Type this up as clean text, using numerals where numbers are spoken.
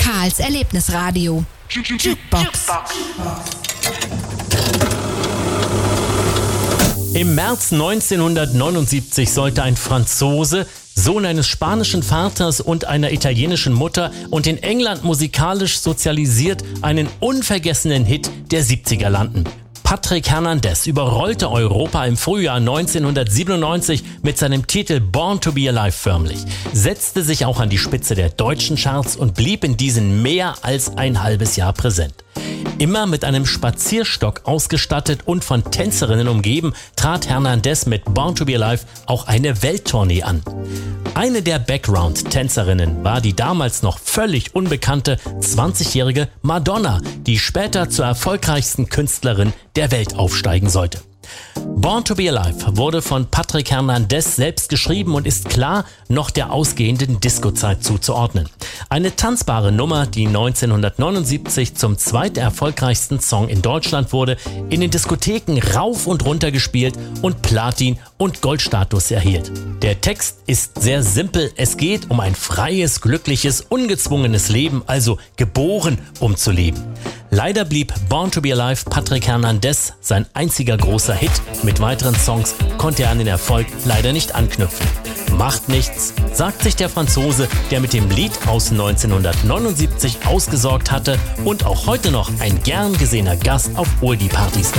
Karls Erlebnisradio. Jukebox. Im März 1979 sollte ein Franzose, Sohn eines spanischen Vaters und einer italienischen Mutter und in England musikalisch sozialisiert, einen unvergessenen Hit der 70er landen. Patrick Hernandez überrollte Europa im Frühjahr 1997 mit seinem Titel Born to be Alive förmlich, setzte sich auch an die Spitze der deutschen Charts und blieb in diesen mehr als ein halbes Jahr präsent. Immer mit einem Spazierstock ausgestattet und von Tänzerinnen umgeben, trat Hernandez mit Born to be Alive auch eine Welttournee an. Eine der Background-Tänzerinnen war die damals noch völlig unbekannte 20-jährige Madonna, die später zur erfolgreichsten Künstlerin der Welt aufsteigen sollte. Born to be Alive wurde von Patrick Hernandez selbst geschrieben und ist klar noch der ausgehenden Disco-Zeit zuzuordnen. Eine tanzbare Nummer, die 1979 zum zweiterfolgreichsten Song in Deutschland wurde, in den Diskotheken rauf und runter gespielt und Platin- und Goldstatus erhielt. Der Text ist sehr simpel. Es geht um ein freies, glückliches, ungezwungenes Leben, also geboren, um zu leben. Leider blieb Born to be Alive Patrick Hernandez sein einziger großer Hit. Mit weiteren Songs konnte er an den Erfolg leider nicht anknüpfen. Macht nichts, sagt sich der Franzose, der mit dem Lied aus 1979 ausgesorgt hatte und auch heute noch ein gern gesehener Gast auf Oldie-Partys